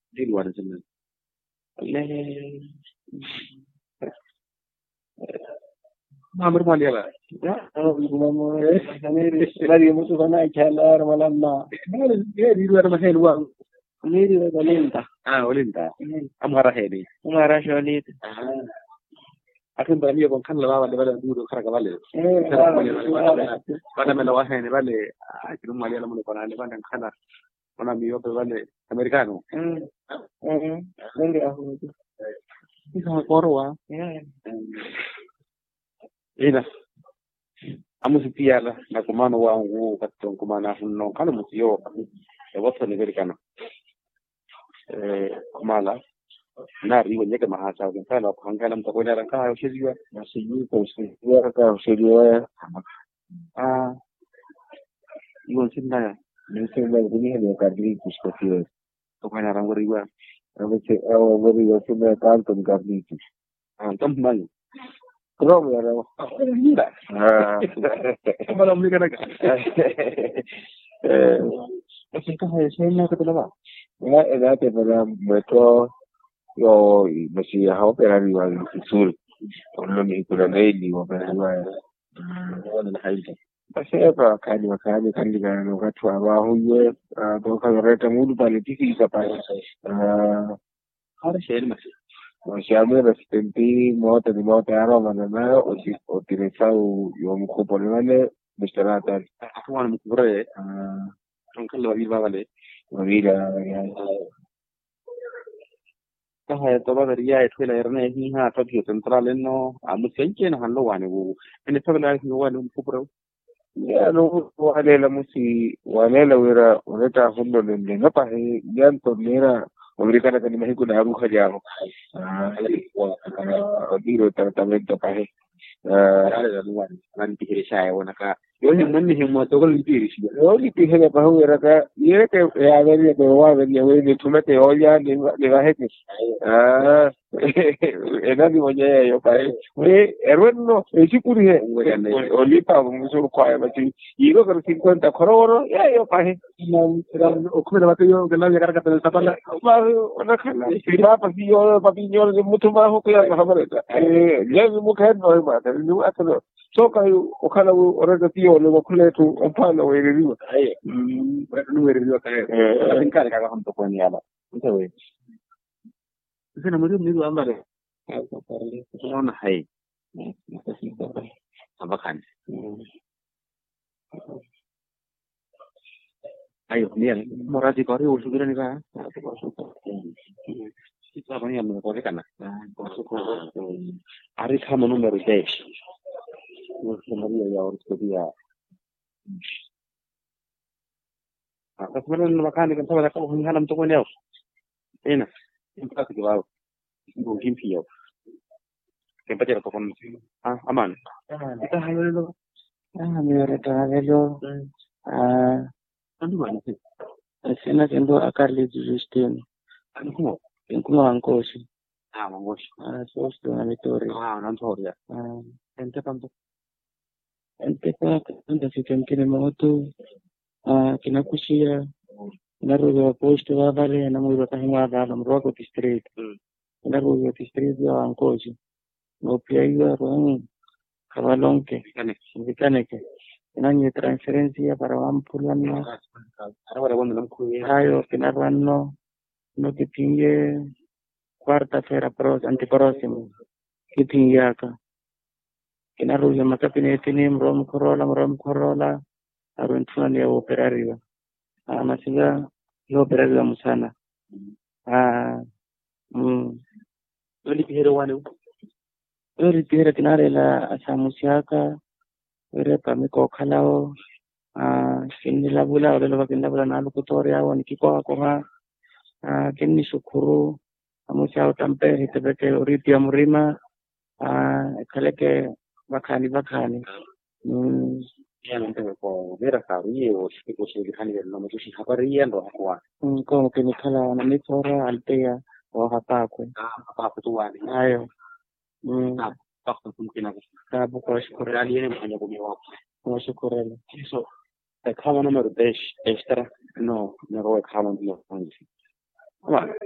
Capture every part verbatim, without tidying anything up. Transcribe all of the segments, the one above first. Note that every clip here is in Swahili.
di luar sana. Le Mamar Maliala. Ya, mau ini lagi musuh mana jalan malam na. Dia di luar masih luang. Ini di Olinta. Ah, Olinta. Amara hedi. Umara Sholit. Akan bani yang kan lawa wale wale dulu kerja wale. Eh, Pada melawa hedi wale. Akhirnya Maliala mulai koran wale kan mana miyo wale Amerikano. Hmm. Hmm. Ini aku itu. Ini sama korwa. Ya. Ina. Amu sitiala na kumano wangu kato kumana huno kalo musio e wato ni Amerikano. Eh kumala na riwo nyeke mahasa kala kangala mtakwenda ranka ushijua Na sijui kwa ushirikiano kwa ushirikiano. ah iwo sinda Nisema ngini ni kadri kushikio. tokwenda rango riwa Ameche au ngori yasema tanto ngabni. ah tamani Krom ya rawa. Nida. Ah. Kama mlika naga. Eh, Kasi kahit siya na katulaba. ya edate para metro yo masih hao pera riwa sul. Ono ni kuna naili wa pera riwa. Wala na haida. Basi hapa kani wakani kandi kana wakati wa huye toka yoreta mudu pale tiki kapaya. Ah, Har siya mas. Siamo residenti moto di moto a Roma, non è oggi utilizzavo io un componente mister Natal. Ako wala mo kubre. Ah, ang kalawa iba wale. Villa, Kahit to ba riya ito la erna hi ha Tokyo Central no amu senke na hanlo wani wo. Ene to la hi wani mo kubre. ya no wale la musi wale la wira uneta hundo nende ngapa he janto nera Amerikana kani mahiku na haruka jamo. Ah, wa diro tratamiento pa he. Ah, ala da wani. Nan tihire siya wana ka. Yo hin man hin mo to ko lipiri siya. Yo lipiri pa hu era ka yere ke ya veria ke wa veria we ni tumete olla ni ni va he. Ah, ena di moja yo pa he. We erweno e sikuri he. Olipa muso kwa ya bati. Iro ka cincuenta crore ya yo pa he. No, era o kuma da wata yo ga lafiya karka ta sapala. Una kana iba pasillo papiñol de mucho más que la favorita. Eh, ya mi mujer no es más, ni un atro. Soka ojalá ora tío lo kule tu opala we riwa. Ay, mm, no me riwa ka. Eh, atin ka ka ham to ko ni ala. Ito we. Sina mo rin nido amare. Ano na hay. Abakan. Ayo, niyan. Morati ko rin uso gina ni ka. Ito ako niyan mo ko kana. Ari kama numero diez. Nuestra María ya ahora estudia. Ako meron na makani kan sa ko hin halam to ko niyo. Ina. Impa ko ba. Go kimpiyo. Kaya pa ko kon. Ah, aman. Ita hayo lo. Ah, mi reta hayo. Ah, Ano ba ni? sina kendo akarli Justin. Ano ko? Inkumo ankosi. Ah, mangos. Ah, so sto na mitori. Ah, nan toria. Ah, Ente tanto. ente pa kanda sitemkine moto. Ah, kinakushia. Naruga post wa vale na muiba kahima da na mrogo district. Naruga district ya ankosi. No pia iba ron kabalonke. Kane. Vikaneke. Inanye transferencia para wampulana. Ahora cuando no cuye. Ayo kinarwano no kitinge cuarta fera pros antipróximo. Kitinge aka. Kinaruja makapine tinim rom corolla rom corolla. Aruntua ni operariwa. Ah, masiga yo operariwa musana. Ah, mm. Doli pihero wanu. Doli pihero kinare la asamusiaka. Ere pamiko kalao. Ah, kini labula ole loba kini labula na lukutoria wani kikoa koha. Ah, kini shukuru. Amusia utampe hitebeke uriti ya murima. Ah, kaleke bakani bakani. Mm. Ya nante ko vera sabi o siko sigi hani del no musi habari ndo akwa. Mm, como que ni kala na mitora altea o hapa kwe. Ah, apa tu wani. Ayo. Mm. Ah, pakto mungkin ako. Tabu kwa shukuru. Real yene manya bumiwa. Kwa shukuru. So, the common number dash extra no, no roe common dio. Ama,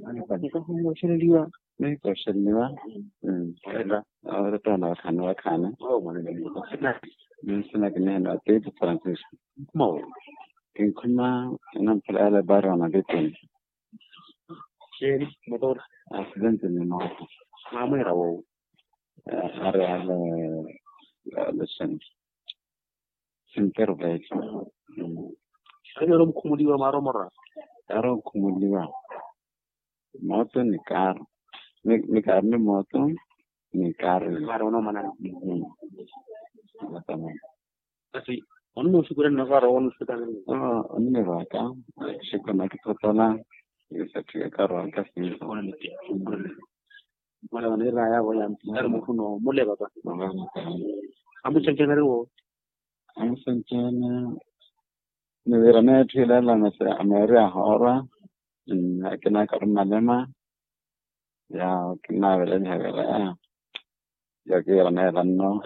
Nika humo shiriliwa. Ni ko shiriliwa. Mm. Ela ahora tana kana kana. Oh maneno ni sina. Min sina kinena tete Francis. Mo. In kuma nan fara ala bara na bitin. Sheri motor. Accident ni no. Mama era wo. Are ala listen. Sincero vai. Kaya rom kumuliwa maro mara. Aro kumuliwa. Moto ni car. Ni ni car ni moto ni car. Maro no mana. Matama. Kasi onu sikuran nagaro onu sikuran. Ah, onne vaka. Shikona kitotona. Isa tuya karo kasi. Ona ni. Mala ni raya wo yam. Dar mo kuno mole baba. Amu chengena ro. Amu chengena. Ni verana thila la na sa amera hora. Kina karma lema. Ya kina vela ni vela. Ya que era nada no.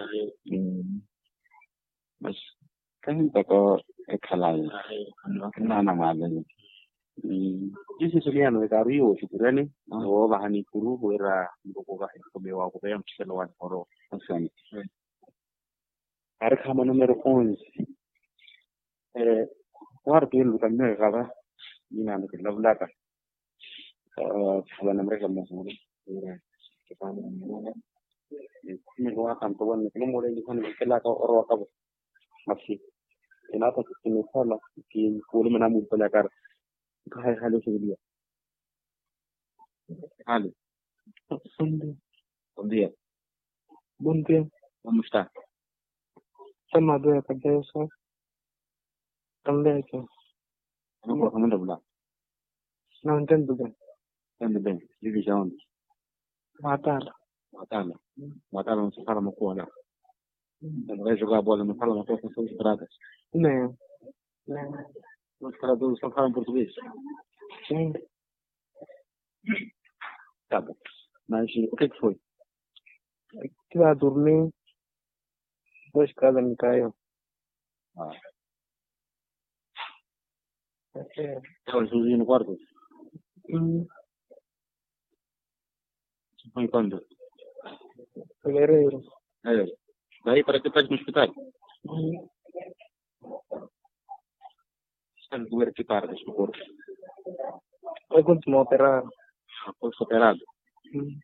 Mas kan toko ekalai. Kina na male. Jinsi soliano de Gario Sicurani, o Bahani Kuru, who era Boga Kobewa, Kobeam Chelo and Horo. Arkham numero onze. What do you look at me, Gava? You know, the love letter. Uh, for an American Muslim. You go out and to one more than you can get like or a Maxi. In other in the color, in Kulimanam Polacar. Hai halo sedia. Halo. Sunday. Sunday. Bunte. ¿Cómo está? Sama dua kerja saya. Tambah aja. Kamu kamu dah bulan. Nonton juga. Nonton ben. Division. Matar. Matar. Matar não se fala uma coisa. Não vai jogar bola, não fala uma coisa são estradas. Não. Não. Os caras todos só falam português. Sim. Tá bom. Mas o que que foi? Que vai dormir. Dois caras me caiu. Ah. Estava sozinho no quarto? Hum. Foi quando? Fevereiro. É. Daí para que estás no hospital? Hum. Están doer que tarde su corpo. Foi continuo operado. Foi operado. Hum.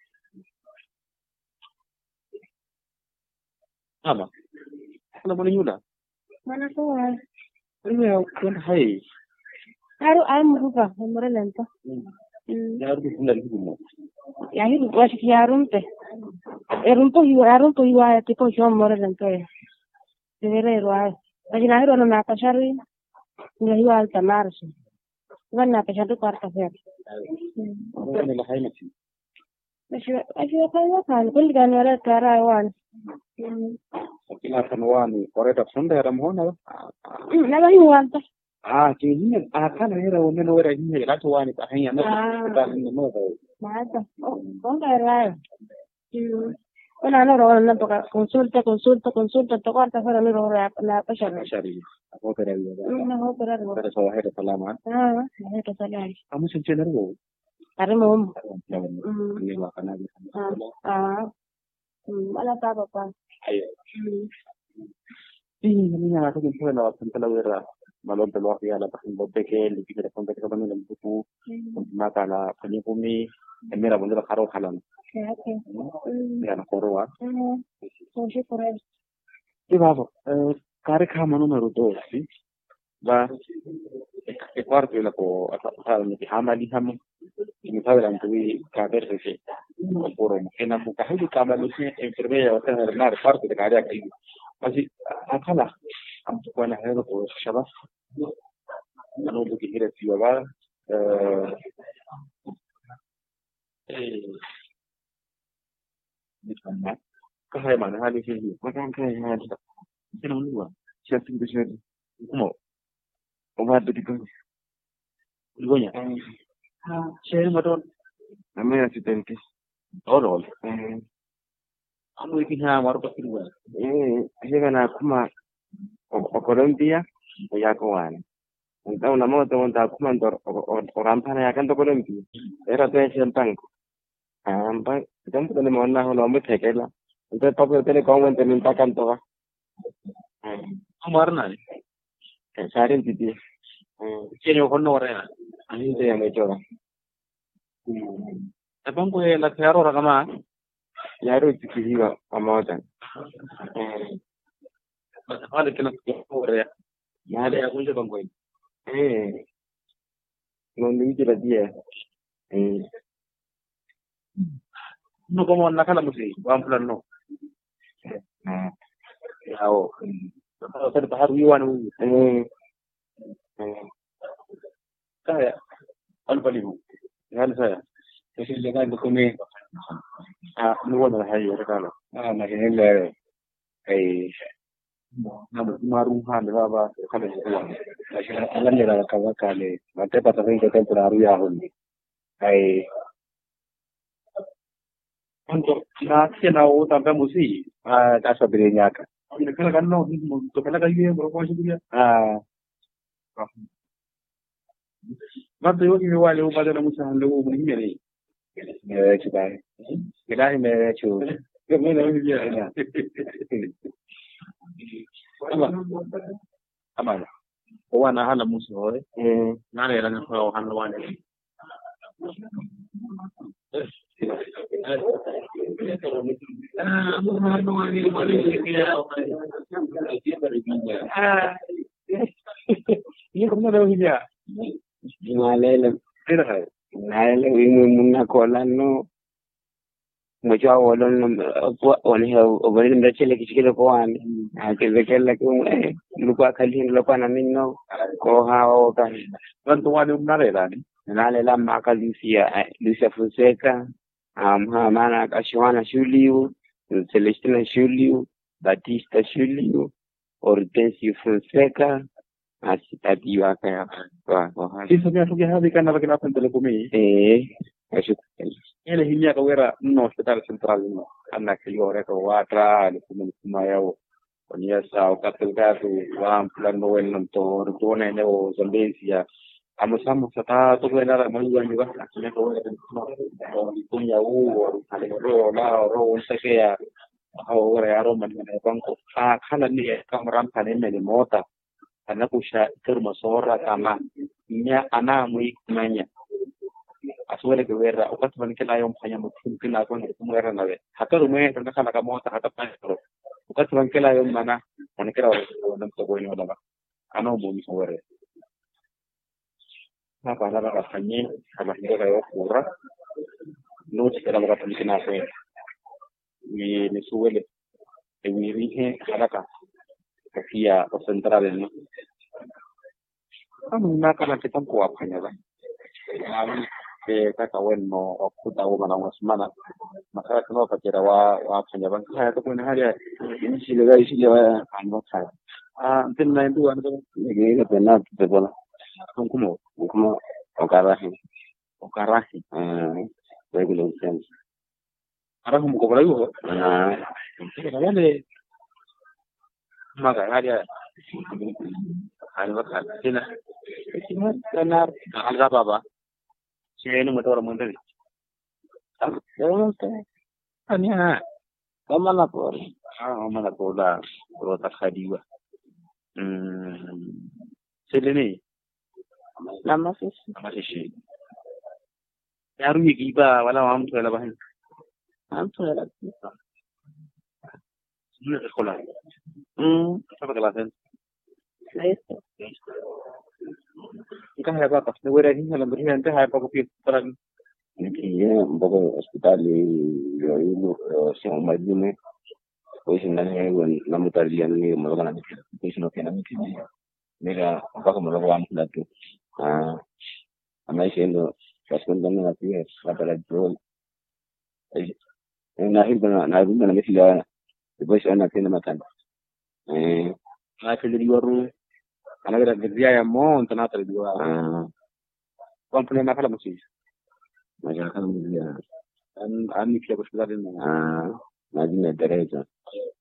Ama. Ano mo ninyo na? Mana ko ah. Ano kun hay. Aro ay mo ba? Mo ra lento. Yaro ko na ligo mo. Yahi ko si yarumpe. Erumpo yu arumpo yu ay tipo jo mo ra lento. Fevereiro ay. Pagina hero na nakashari. Ni yu al tamarsi. Wanna ka shadu parta fer. Ano la hay nasi. Masih masih kaya kan kul gan wala karawan. Kila kanwani koreta sunda era mona. Na ba yu wanta. Ah, que hinha a kana era o menor era hinha la to wani ta hanya na ta hinha no ba. Nada. Konga era. Wala no ro na toka consulta consulta consulta to quarta fora no ro la pasha. Shari. Ako pero yo. Na ho pero ro. Pero so hay salama. Ah, hay que salir. Amo sin tener go. Are mo. Ni la kana. Ah. Wala ta pa. Ay. Sí, niña la que fue la bastante la verdad. Malon te lo hacía la página de que el que te conté que también el buku mata la penyakumi emera bonde la karo halan. Okay. Ya na koroa. Mm. So she for it. Di babo, eh karikama numero dodici va e quarto la ko ata ni hamali ham ni sabe la antui ka verde che por mo ena ku ka hidi kama lo se enfermera o tener na parte de área que así akala am to na hero ko shaba no lo que quiere si va eh eh ka hay man hali shi ma kan kai hali ina nuwa shi tin da shi kuma o ma da dikan Ligonya. Ah, share madon. Namanya si Tenki. Oh, no. Eh. Ano ikiha maro pa kiruwa. Eh, higa na kuma o Colombia o Yakowan. Entah una moto monta aku mantor orang pana ya kan to kolom ti. Era to ese tanco. Ampa, kan to le mona ho lombe thekela. Entonces tope tele kong mente minta kan to. Marna. Sarin titi. Kini kono ora. Ani te yang echo. Abang ko la karo ra kama. Yaro titi hiwa amota. Wale kina ora. Ya Ada aku je bang ko. eh. Non mi tira dia. Eh. No como nakala musi. Wa plan no. Nah, Yao. Kalau tadi bahar wiwan eh. kaya al balihu. Yan saya. Kasi jangan dokumen. Ah, nuwa na hayo rekalo. Ah, nakinile kay Na maruhan baba kala kuwa. alam nila kawakali. Mate patawin ko temporary yahon. Kay Untuk na kina o tampa musi. ah kasabihin niya ka. Ina kala kan no to kala kayo bro ko siya. Ah, Bato yo ki wale o badala musa hando mo ni mene. mewe chukai. Kailangan mewe chu. Kami na niya. Ama. Ama. O wana hala musi hoye. Eh, Na le ran ko hando wane. Ah, mo hando wane mo ni kaya. Ah. Ini kemana dah hiya? malele Tidak hai. nalele wingu munna kolan no. Mojo awolon no on he obari nda chele kichikile ko wani. Akele kele ko eh lukwa kali lokwa na minno ko hawo kan. Bantu wane umnare lani. Nalela maka Lucia Lucia Fonseca um mana Kashiwana Shuliu, Celestina Shuliu, Batista Shuliu, Hortensio Fonseca, asitati waka wa wa. Sisa kaya tuki habi kana bakina pen telekumi. Eh, asu. Ele hinya ka wera no hospital central no. Ana kiliore ka watra ni kuma kuma yao. Onia sa o katel gatu wa plan no el to to ne ne o Zambezia. Amo-samo sa ta to ko na mo yuan juga. Kina ko wera no punya u ale ro la ro un se kaya. Ako wera aro man ne bangko. Ah kana ni kamram kane ne mota. Anakusha termosora kama nya ana mui kumanya aswele kwera wakati wanikela yo mfanya mtu kila kwa kumwera nawe hata rume tuna kala kama hata hata pale wakati wanikela yo mana wanikela na mtogo ni wala ana umu mwere na pala la kafanye kama ndio yo kura no sikala wakati nikina kwa ni ni suwele ni rihe haraka kia central no amu na kana kitam ko apanya ba amu ke kaka wenno okuta wo mana wasmana maka kana pakira wa wa apanya ban kaya to kuna hali Ini sila guys sila ano sa. ah tin na ndu ano Ngi ka na te bola. kumo Kuma okarahi. okarahi Eh, regular sense. ara kumo ko bala yo Ah, kana wale maka hali hali bakal tina cuma tenar. alga baba sini motor mundur Jangan te. anya Kama na por. ah mana tola rota khadiwa hmm selene Nama sis. ama shi yaru yi ba wala wa amtu la bahin Antu ya. sunna sekolah Hmm. apa kelasan Listo. Ika hai ba kasne wera hin halam beri ante hai pa ko pi taran Iya, un poco hospital y yo iba siamo mai bene. Poi se non è una mutaria ni mo lo ganami. Poi se no che non mi tiene. Mira, un poco me lo vamos a dar tú. Ah, a me diciendo, vas contando la tía, la para el troll. Una hilda na hilda na mithila. Poi se ana tiene matan. Eh, na ke di waru ana gara gadiya ya mo ntana tar diwa ah, kompone na kala musi macam kan dia. an an ni ke ko shula din Ah, najina derecha.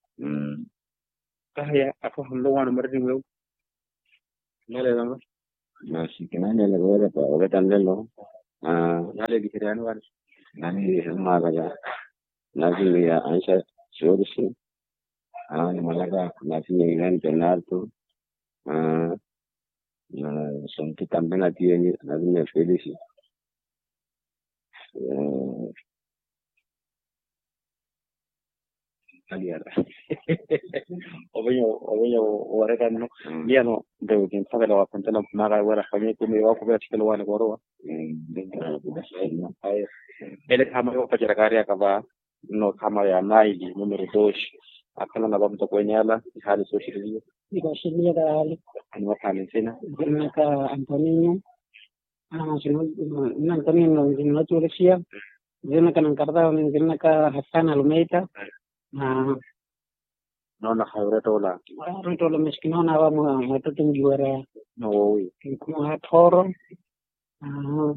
Hmm. ka ya afa hondo wan mardi wew mele na Nasi kinanya la gore pa oge tandelo. Ah, yale dikiriani wale. Nani malaga. Nasi ya ansha shorisi. Ah, malaga nasi ngilan penalto. Ah, son que también la tiene, nasi me felisi. Eh, aliara. Obenyo obenyo wareka no. Dia no de que sabe lo bastante la maga wara famia que me va a comer chico wala goro. Ay, ele kama yo pa jaragaria kaba no kama ya naili numero dos. Akala na bamu tokwenyala hali social hiyo. Iko shilia da hali. Ani wakani tena. Jina ka Antonio. Ah, sino na Antonio no jina tulisia. Jina ka Nkarda jina ka Hassan Almeida. Ah, No na hayreta wala. Rito lo meskino na wa mo matoto ngiwara. No wowi. Kuma toro. Ah,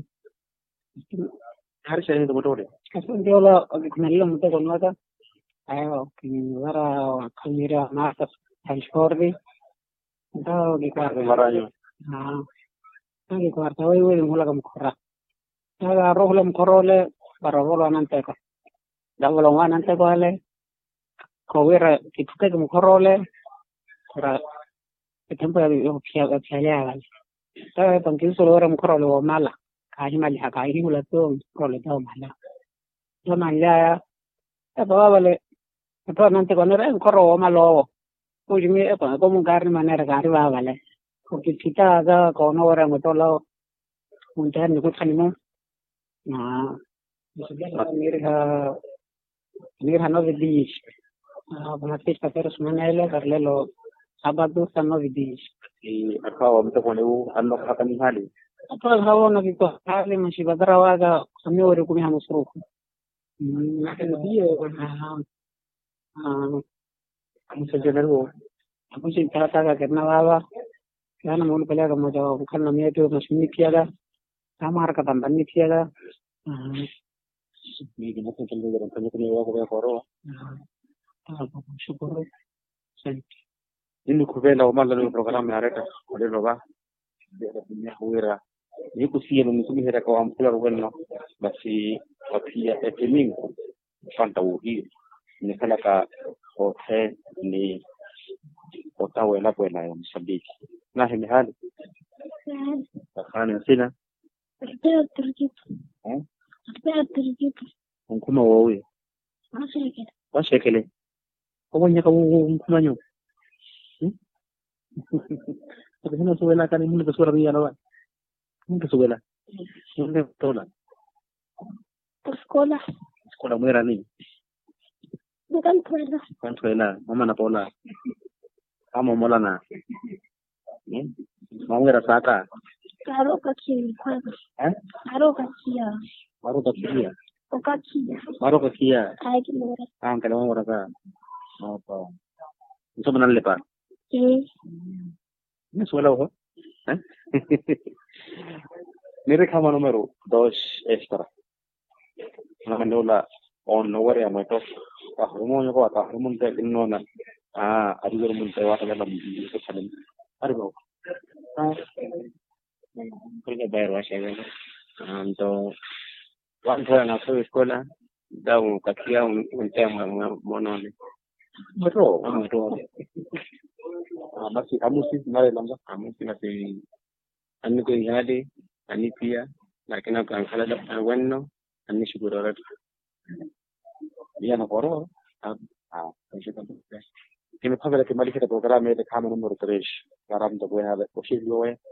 Hari saya itu betul. kaso ndio la kunalio mtego nwaka. Ayo, kinwara kamera masa Halsfordi. Ndio gikarre. Marayo. Ah, ndio gikarre wewe wewe mula kamkora. Ndio rohlo mkorole barabolo ananteko. Dawlo wananteko ale. Kowera kituke mkorole. Kora kitampa yo pia pia ya. Tawa pangiso lora mkorole wa mala. Kaji mali hakai hula to mkorole to mala. To mala. Aba wale to nante ko nere mkorole wa malo. Ujimi e ko ko mun garni manera gari wa wale. Ko kita ga ko no ora motolo. Muntan ni ko kanimo. Na. Mirha mirha no vidis. Ah, buenas tardes, Manuela, Carlelo. Sábado estamos vidis. Y akawa mtakwani anno hakani hali. Atwa hawo na kiko hali mashibadara waga kami ore kumi hamusruku. Mm, ndio ah ah Msajelewo. Aku sih kata karena baba kana mulu pala kama jawa kana mieto mashini kiaga kama haraka tambani kiaga. Ah, Ni kina kwenye ndio kwenye kwenye wako kwa koro. ah, shukuru. Asante. Ini kubela umala no programa areka kule roba. Ndio dunia huira. Ni kusiye no msumi hera kwa mkula ruwenno basi wapia etemingo fanta uhi ni kala ka hohe ni otawe la buena ya Msambiki. Na himi hali. Kana sina. Espera turquito. Eh? Espera turquito. Nkuma wowe. Asheke. Washekele. Obonya ka nkuma nyo. Hmm? Porque no sube la cara y no sube la vida no va. Nunca sube la. Nunca tola. Escola. Escola muera ni. Bukan pueda. Cuánto era, mama na pola. Amo mola na. Hmm? Mama era saka. Claro que juega. Eh? Claro que sí. Maro ka kia. Oka kia. Maro ka kia. Ay que no. Ah, que no ora ka. No pa. Eso manale pa. Sí. Me suela ojo. ¿Eh? Nire kama numero dos extra. Na mandola on no wari amato. Ah, rumo yo ko ata rumo te innona. Ah, ari rumo te wa ta la mi ko salim. Ari bo. Ah. Kaya bayar wa siya. Anto wanta na sa eskwela daw kakia un tema monone. Betul, betul. Ah, basi amusi nare lamba amusi na si anni ko yade anni pia lakini kan kala da wenno anni shugura dia na koro ah ah kasi kan kime pagala ke mali kita program ele kama numero tres garam to buena de posible we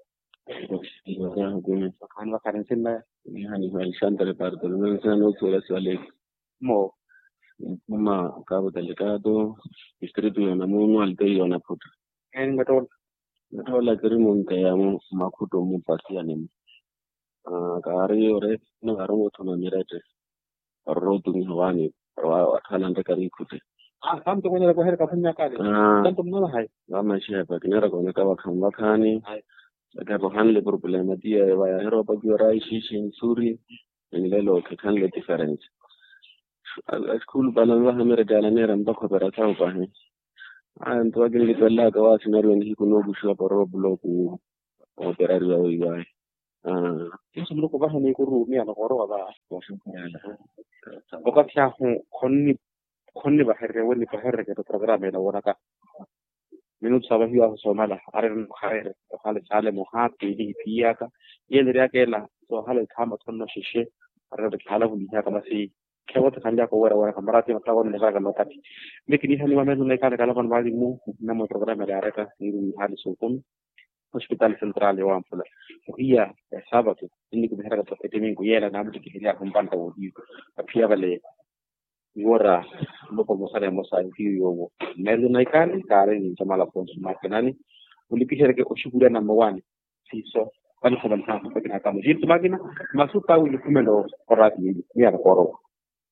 kan wa karin sinna yani wal shandare parto non sono solo sole mo Mama cabo delegado distrito ya namumu aldeyo na puta en betul betul la kerimun kayamu makuto mu pasia ni ah kari ore no garu to na mirete rotu ni hawani wa kalanda kari kute ah kam to kwenye kwa ka fanya kale tanto mnala hai kama shi hapa kinara kwa kawa kama kani daga bohanle problema dia wa hero pa jora shi shi suri ni lelo ke kan le difference school balanga hamere dala ne ran bako barata ba he an to agin li balla ga wasu na ruwan hikuno bushu ba ro bloku o tera ria o iwa ah so mo ko ba hane ko ru mi ana ko ro ba ko so ko ya o ka tsa ho khonni khonni ba herre woni ba herre ke program ena wona ka minut sabahi wa somala aran khair to hale sale mo ha ti di pia ka yele ria ke la to hale khama tonno shishe aran de khala buli ha kama si kewata kanja ko wara wara kamarati ma tawon ne ga lotati lekini hani ma mezu ne kala kala ban bali mu na mo program ria reta ni hali sukun hospital central yo ampula iya sabato inni ko behera to etemi ko yela na mutu ki ya kumpanta wodi pia vale Gora dopo mosare mosai hiyo mezu na ikani kare ni chama la ponsu makenani ulipisha ke ushukura number one siso kwani kwa mtaka kwa kina kama jitu magina masuta ulikumendo korati ni ya koro